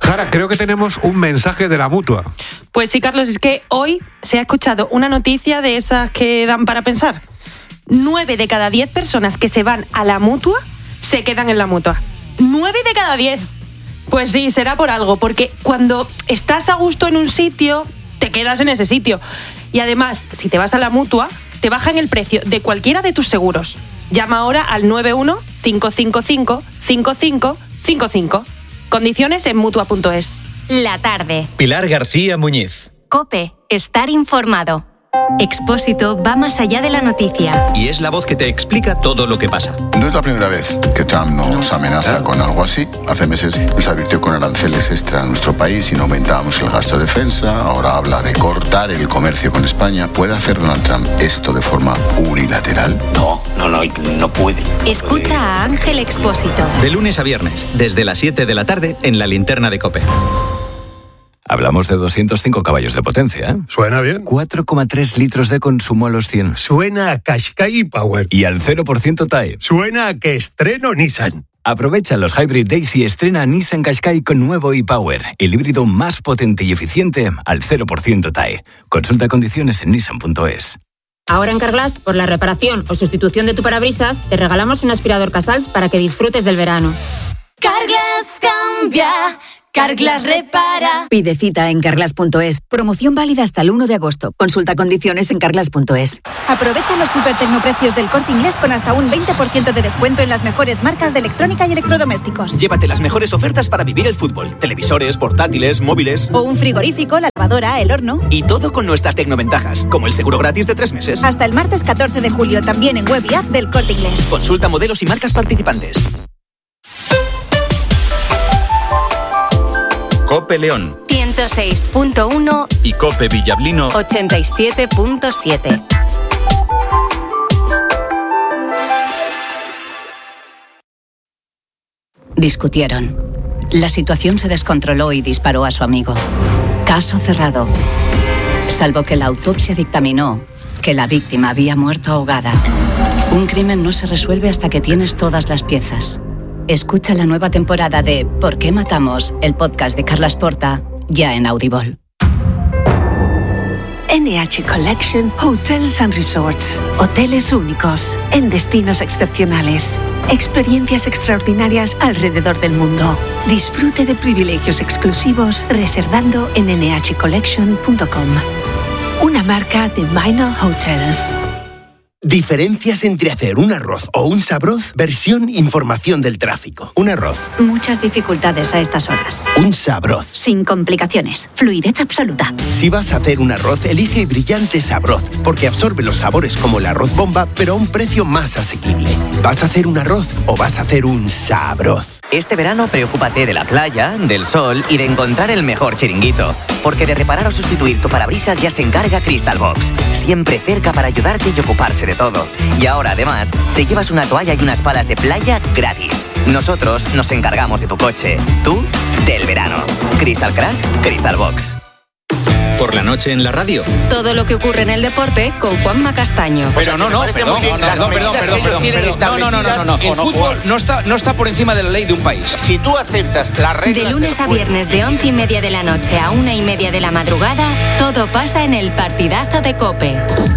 Jara, creo que tenemos un mensaje de la Mutua. Pues sí, Carlos, es que hoy se ha escuchado una noticia de esas que dan para pensar. 9 de cada 10 personas que se van a la Mutua se quedan en la Mutua. 9 de cada 10. Pues sí, será por algo, porque cuando estás a gusto en un sitio, te quedas en ese sitio. Y además, si te vas a la Mutua, te bajan el precio de cualquiera de tus seguros. Llama ahora al 91-555-5555. Condiciones en Mutua.es. La tarde. Pilar García Muñiz. COPE. Estar informado. Expósito va más allá de la noticia. Y es la voz que te explica todo lo que pasa. No es la primera vez que Trump nos amenaza con algo así. Hace meses nos advirtió con aranceles extra a nuestro país si no aumentábamos el gasto de defensa. Ahora habla de cortar el comercio con España. ¿Puede hacer Donald Trump esto de forma unilateral? No puede. Escucha a Ángel Expósito. De lunes a viernes, desde las 7 de la tarde, en la linterna de COPE. Hablamos de 205 caballos de potencia, ¿eh? Suena bien. 4,3 litros de consumo a los 100. Suena a Qashqai Power. Y al 0% TAE. Suena a que estreno Nissan. Aprovecha los Hybrid Days y estrena Nissan Qashqai con nuevo e-Power, el híbrido más potente y eficiente al 0% TAE. Consulta condiciones en nissan.es. Ahora en Carglass, por la reparación o sustitución de tu parabrisas, te regalamos un aspirador Casals para que disfrutes del verano. Carglass cambia, Carglass repara. Pide cita en carglass.es. Promoción válida hasta el 1 de agosto. Consulta condiciones en carglass.es. Aprovecha los supertecnoprecios del Corte Inglés con hasta un 20% de descuento en las mejores marcas de electrónica y electrodomésticos. Llévate las mejores ofertas para vivir el fútbol. Televisores, portátiles, móviles. O un frigorífico, la lavadora, el horno. Y todo con nuestras tecnoventajas, como el seguro gratis de 3 meses. Hasta el martes 14 de julio, también en web y app del Corte Inglés. Consulta modelos y marcas participantes. COPE León 106.1 y COPE Villablino 87.7. Discutieron. La situación se descontroló y disparó a su amigo. Caso cerrado. Salvo que la autopsia dictaminó que la víctima había muerto ahogada. Un crimen no se resuelve hasta que tienes todas las piezas. Escucha la nueva temporada de ¿Por qué matamos?, el podcast de Carlas Porta, ya en Audible. NH Collection Hotels and Resorts. Hoteles únicos, en destinos excepcionales. Experiencias extraordinarias alrededor del mundo. Disfrute de privilegios exclusivos reservando en nhcollection.com. Una marca de Minor Hotels. Diferencias entre hacer un arroz o un sabroz, versión información del tráfico. Un arroz. Muchas dificultades a estas horas. Un sabroz. Sin complicaciones. Fluidez absoluta. Si vas a hacer un arroz, elige Brillante Sabroz, porque absorbe los sabores como el arroz bomba, pero a un precio más asequible. ¿Vas a hacer un arroz o vas a hacer un sabroz? Este verano preocúpate de la playa, del sol y de encontrar el mejor chiringuito. Porque de reparar o sustituir tu parabrisas ya se encarga Crystal Box. Siempre cerca para ayudarte y ocuparse de todo. Y ahora además te llevas una toalla y unas palas de playa gratis. Nosotros nos encargamos de tu coche. Tú, del verano. Crystal Crack, Crystal Box. Por la noche en la radio. Todo lo que ocurre en el deporte con Juanma Castaño. Pero perdón. El fútbol no está por encima de la ley de un país. Si tú aceptas las reglas... De lunes a viernes de 11:30 de la noche a 1:30 de la madrugada, todo pasa en el partidazo de COPE.